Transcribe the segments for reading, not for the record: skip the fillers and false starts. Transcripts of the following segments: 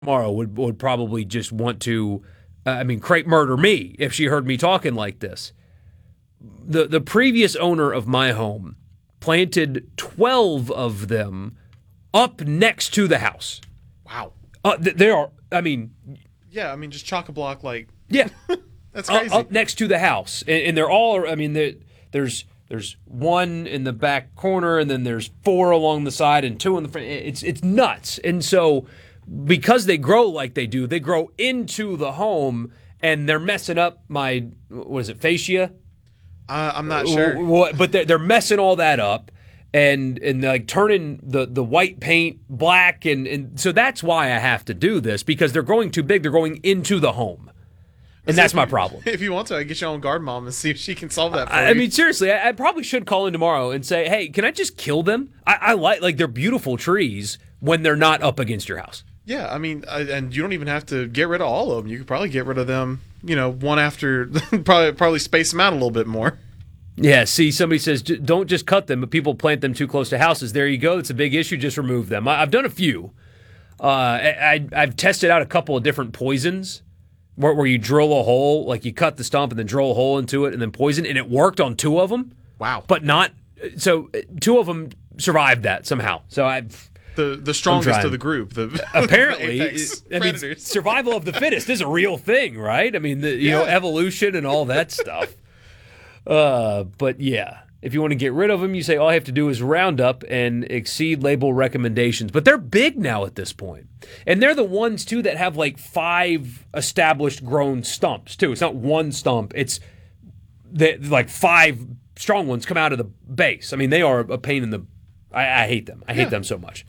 tomorrow would probably just want to, crepe murder me if she heard me talking like this. The previous owner of my home planted 12 of them up next to the house. Wow. There are, Yeah, just chock-a-block, like... Yeah. That's crazy. Up next to the house. And they're all, there's one in the back corner, and then there's 4 along the side and 2 in the front. It's nuts. And so because they grow like they do, they grow into the home, and they're messing up my, fascia? I'm not sure. But they're messing all that up. And like turning the white paint black, and so that's why I have to do this, because they're growing too big. They're going into the home, and that's my problem. If you want to, I get your own garden mom and see if she can solve that for you. Seriously, I probably should call in tomorrow and say, hey, can I just kill them? I like they're beautiful trees when they're not up against your house. Yeah, and you don't even have to get rid of all of them. You could probably get rid of them, one after, probably space them out a little bit more. Yeah, see, somebody says, don't just cut them, but people plant them too close to houses. There you go. It's a big issue. Just remove them. I've done a few. I've tested out a couple of different poisons where you drill a hole, like you cut the stump and then drill a hole into it and then poison, and it worked on 2 of them. Wow. But not, so 2 of them survived that somehow. So the strongest of the group. Apparently, survival of the fittest is a real thing, right? Evolution and all that stuff. But yeah, if you want to get rid of them, you say all I have to do is round up and exceed label recommendations. But they're big now at this point. And they're the ones, too, that have like 5 established grown stumps, too. It's not one stump. It's like 5 strong ones come out of the base. They are a pain in the... I hate them. I hate them so much.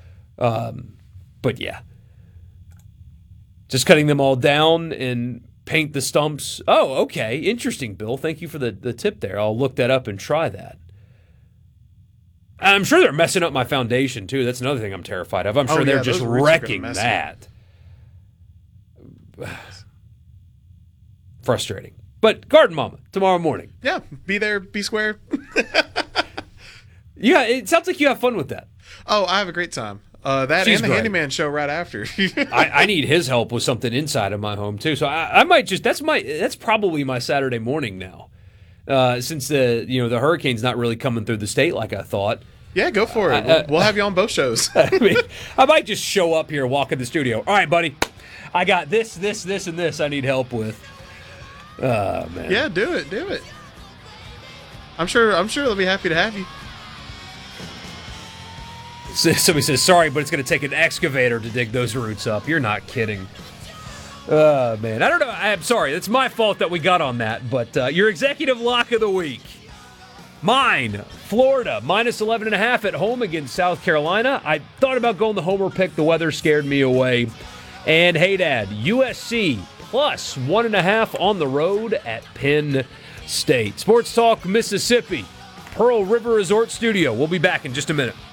But yeah. Just cutting them all down and paint the stumps. Oh, okay. Interesting, Bill. Thank you for the tip there. I'll look that up and try that. I'm sure they're messing up my foundation, too. That's another thing I'm terrified of. I'm sure they're just wrecking that. Frustrating. But Garden Mama, tomorrow morning. Yeah, be there, be square. Yeah, it sounds like you have fun with that. Oh, I have a great time. She's and the great. Handyman show right after. I need his help with something inside of my home too. So I might just that's probably my Saturday morning now, since the hurricane's not really coming through the state like I thought. Yeah, go for it. We'll have you on both shows. I might just show up here, walk in the studio. All right, buddy, I got this, and this I need help with. Oh man. Yeah, do it. I'm sure they'll be happy to have you. Somebody says, sorry, but it's going to take an excavator to dig those roots up. You're not kidding. Man. I don't know. I'm sorry. It's my fault that we got on that. But your executive lock of the week. Mine, Florida, minus 11.5 at home against South Carolina. I thought about going the homer pick. The weather scared me away. And hey, Dad, USC plus 1.5 on the road at Penn State. Sports Talk Mississippi, Pearl River Resort Studio. We'll be back in just a minute.